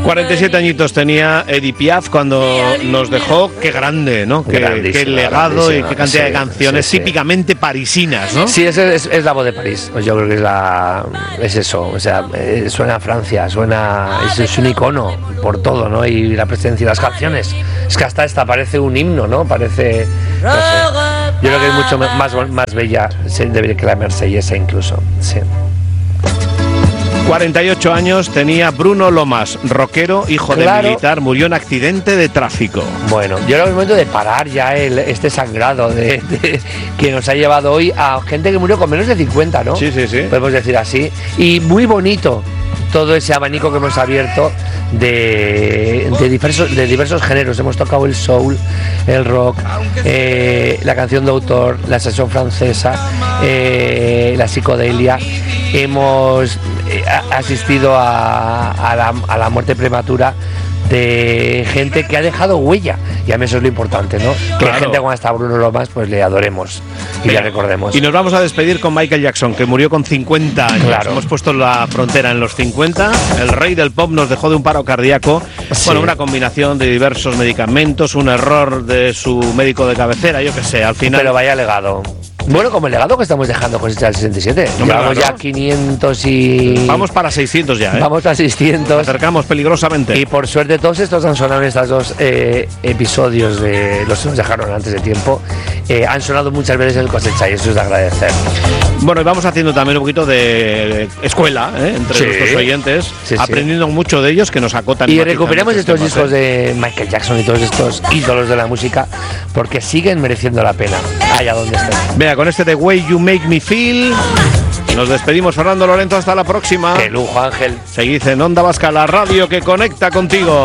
47 añitos tenía Edith Piaf cuando nos dejó. Qué grande, ¿no? Qué legado y qué cantidad de canciones típicamente parisinas, ¿no? Sí, es la voz de París. Pues yo creo que es eso. O sea, suena a Francia, es un icono por todo, ¿no? Y la presencia de las canciones. Es que hasta esta parece un himno, ¿no? Parece, no sé. Yo creo que es mucho más bella que la Marsellesa incluso. Sí. 48 años tenía Bruno Lomas, rockero, hijo de militar, murió en accidente de tráfico. Bueno, yo creo que es el momento de parar ya este sangrado que nos ha llevado hoy a gente que murió con menos de 50, ¿no? Sí. Podemos decir así. Y muy bonito todo ese abanico que hemos abierto de diversos géneros. Hemos tocado el soul, el rock, la canción de autor, la sesión francesa, la psicodelia. Hemos asistido a la muerte prematura de gente que ha dejado huella, y a mí eso es lo importante, ¿no? Claro. Que gente como hasta Bruno Lomas pues le adoremos y le recordemos. Y nos vamos a despedir con Michael Jackson, que murió con 50 años. Claro. Hemos puesto la frontera en los 50. El rey del pop nos dejó de un paro cardíaco. Sí. Bueno, una combinación de diversos medicamentos, un error de su médico de cabecera, yo qué sé, al final. Pero vaya legado. Bueno, como el legado que estamos dejando con el 67. Llevamos ya 500 y... Vamos para 600 ya, ¿eh? Vamos a 600. Nos acercamos peligrosamente. Y por suerte todos estos han sonado en estos dos episodios de los que nos dejaron antes de tiempo. Han sonado muchas veces en el Cosecha, y eso es de agradecer. Bueno, y vamos haciendo también un poquito de escuela entre nuestros oyentes, aprendiendo mucho de ellos, que nos acotan. Y recuperamos estos discos de Michael Jackson y todos estos ídolos de la música, porque siguen mereciendo la pena, allá donde estén. Vea, con este The Way You Make Me Feel nos despedimos. Fernando Lorenzo, hasta la próxima. ¡Qué lujo, Ángel! Seguid en Onda Vasca, la radio que conecta contigo.